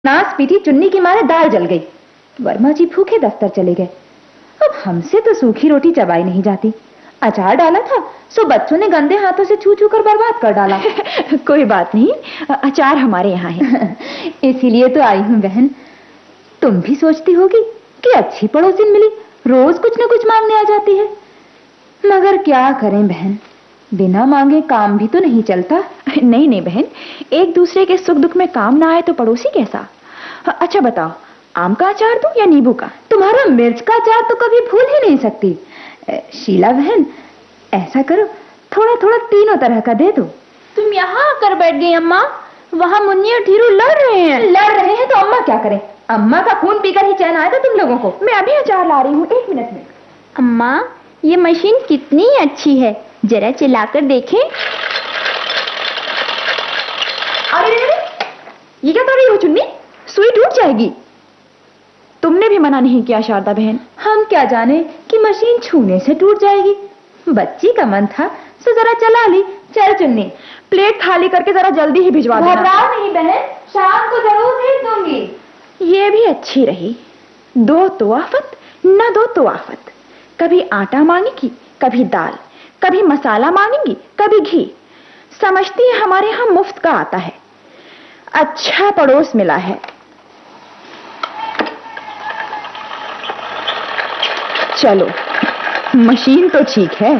नाच पीटी चुन्नी की मारे दाल जल गई। वर्मा जी भूखे दफ्तर चले गए। अब हमसे तो सूखी रोटी चबाई नहीं जाती। अचार डाला था सो बच्चों ने गंदे हाथों से छू छू कर बर्बाद कर डाला। कोई बात नहीं, अचार हमारे यहाँ है। इसीलिए तो आई हूँ बहन। तुम भी सोचती होगी कि अच्छी पड़ोसिन मिली, रोज कुछ न कुछ मांगने आ जाती है। मगर क्या करें बहन, बिना मांगे काम भी तो नहीं चलता। नहीं नहीं बहन, एक दूसरे के सुख दुख में काम ना आए तो पड़ोसी कैसा। अच्छा बताओ, आम का अचार दूं या नींबू का? तुम्हारा मिर्च का अचार तो कभी भूल ही नहीं सकती। शीला बहन, ऐसा करो थोड़ा थोड़ा तीनों तरह का दे दो। तुम यहाँ आकर बैठ गई अम्मा। वहाँ मुन्नी और धीरू लड़ रहे हैं। लड़ रहे हैं तो अम्मा क्या करें? अम्मा का खून पीकर ही चैन आया था तुम लोगों को। मैं अभी अचार ला रही हूँ, 1 मिनट में। अम्मा, ये मशीन कितनी अच्छी है, जरा चलाकर देखें। अरे ये क्या कर रही हो चुन्नी? सुई टूट जाएगी। तुमने भी मना नहीं किया शारदा बहन। हम क्या जाने कि मशीन छूने से टूट जाएगी। बच्ची का मन था सो जरा चला ली। चल चुन्नी, प्लेट खाली करके जरा जल्दी ही भिजवा देना। घबराओ नहीं बहन, शाम को जरूर भेज दूंगी। ये भी अच्छी रही। 2 तो आफत न 2 तो आफत। कभी आटा मांगेगी, कभी दाल, कभी मसाला मांगेगी, कभी घी। समझती है हमारे यहाँ मुफ्त का आता है। अच्छा पड़ोस मिला है। चलो, मशीन तो ठीक है।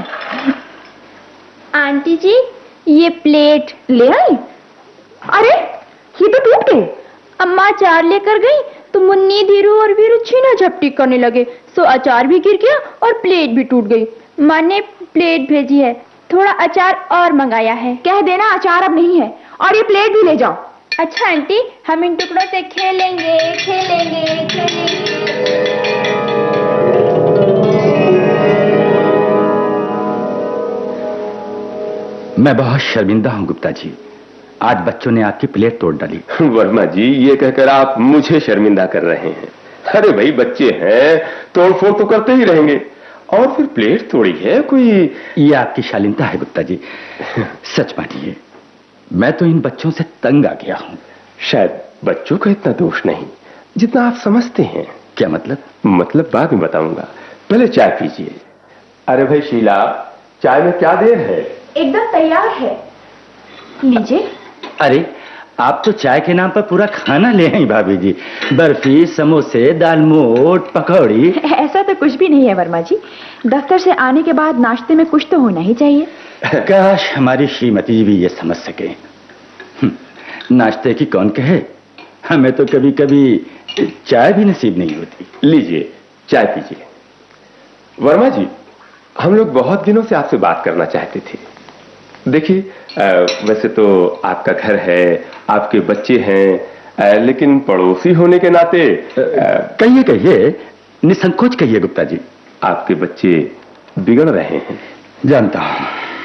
आंटी जी, ये प्लेट ले आई। अरे ये तो टूट गई। अम्मा अचार लेकर गई तो मुन्नी, धीरू और वीरू छीना झपटी करने लगे, सो अचार भी गिर गया और प्लेट भी टूट गई। माँ ने प्लेट भेजी है, थोड़ा अचार और मंगाया है। कह देना अचार अब नहीं है, और ये प्लेट भी ले जाओ। अच्छा आंटी, हम इन टुकड़ों से खेलेंगे खेलेंगे खेलेंगे। मैं बहुत शर्मिंदा हूं गुप्ता जी, आज बच्चों ने आपकी प्लेट तोड़ डाली। वर्मा जी, ये कहकर आप मुझे शर्मिंदा कर रहे हैं। अरे भाई, बच्चे हैं, तोड़ फोड़ तो करते ही रहेंगे, और फिर प्लेट तोड़ी है कोई। ये आपकी शालीनता है गुप्ता जी। सच मानिए, मैं तो इन बच्चों से तंग आ गया हूं। शायद बच्चों का इतना दोष नहीं जितना आप समझते हैं। क्या मतलब? मतलब बाद में बताऊंगा, पहले चाय पीजिए। अरे भाई शीला, चाय में क्या देर है? एकदम तैयार है, लीजिए। अरे आप तो चाय के नाम पर पूरा खाना ले आई भाभी जी। बर्फी, समोसे, दालमोट, पकौड़ी। ऐसा तो कुछ भी नहीं है वर्मा जी। दफ्तर से आने के बाद नाश्ते में कुछ तो होना ही चाहिए। काश हमारी श्रीमती जी भी ये समझ सके। नाश्ते की कौन कहे, हमें तो कभी कभी चाय भी नसीब नहीं होती। लीजिए चाय पीजिए। वर्मा जी, हम लोग बहुत दिनों से आपसे बात करना चाहते थे। देखिए, वैसे तो आपका घर है, आपके बच्चे हैं, लेकिन पड़ोसी होने के नाते कहिए कहिए, निसंकोच कहिए गुप्ता जी। आपके बच्चे बिगड़ रहे हैं। जानता हूं,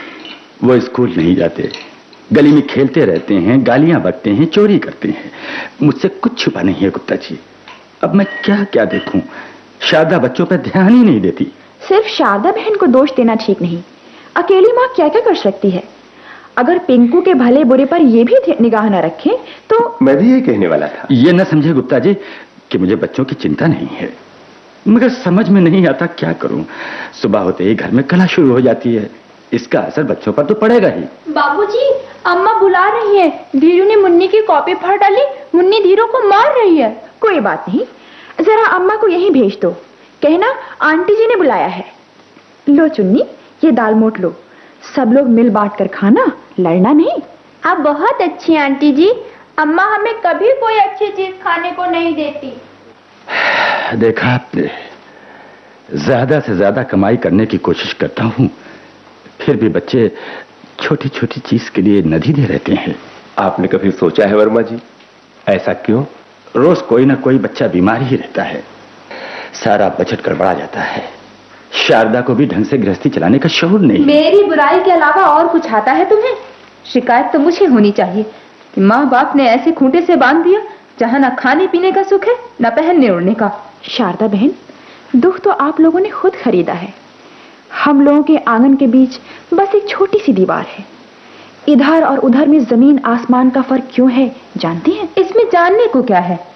वो स्कूल नहीं जाते, गली में खेलते रहते हैं, गालियां बकते हैं, चोरी करते हैं। मुझसे कुछ छुपा नहीं है गुप्ता जी। अब मैं क्या क्या देखूं, शारदा बच्चों पर ध्यान ही नहीं देती। सिर्फ शारदा बहन को दोष देना ठीक नहीं। अकेली माँ क्या क्या कर सकती है। अगर पिंकू के भले बुरे पर यह भी निगाह न रखे तो। मैं भी ये कहने वाला था। ये न समझे गुप्ता जी कि मुझे बच्चों की चिंता नहीं है, मगर समझ में नहीं आता क्या करूं। सुबह होते ही घर में कला शुरू हो जाती है, इसका असर बच्चों पर तो पड़ेगा ही। बाबूजी, अम्मा बुला रही है। धीरू ने मुन्नी की कॉपी फाड़ डाली, मुन्नी धीरू को मार रही है। कोई बात नहीं, जरा अम्मा को यहीं भेज दो, कहना आंटी जी ने बुलाया है। लो चुन्नी, ये दाल मोट लो, सब लोग मिल बांट कर खाना, लड़ना नहीं। आप बहुत अच्छी आंटी जी, अम्मा हमें कभी कोई अच्छी चीज खाने को नहीं देती। देखा आपने, ज्यादा से ज्यादा कमाई करने की कोशिश करता हूं, फिर भी बच्चे छोटी छोटी चीज के लिए नदीदे रहते हैं। आपने कभी सोचा है वर्मा जी, ऐसा क्यों? रोज कोई ना कोई बच्चा बीमार ही रहता है, सारा बजट गड़बड़ा जाता है। शारदा को भी ढंग से गृहस्थी चलाने का शऊर नहीं। मेरी बुराई के अलावा और कुछ आता है तुम्हें? शिकायत तो मुझे होनी चाहिए कि माँ बाप ने ऐसे खूंटे से बांध दिया जहां ना खाने पीने का सुख है ना पहनने ओढ़ने का। शारदा बहन, दुख तो आप लोगों ने खुद खरीदा है। हम लोगों के आंगन के बीच बस एक छोटी सी दीवार है, इधर और उधर में जमीन आसमान का फर्क क्यों है जानती हैं? इसमें जानने को क्या है?